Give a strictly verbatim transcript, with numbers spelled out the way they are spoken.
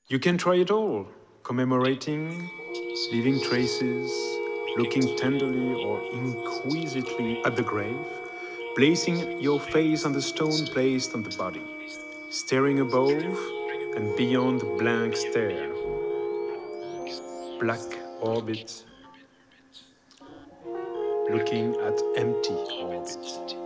You can try it all, commemorating, leaving traces, looking tenderly or inquisitively at the grave, placing your face on the stone placed on the body, staring above and beyond the blank stare, black orbit, looking at empty orbit.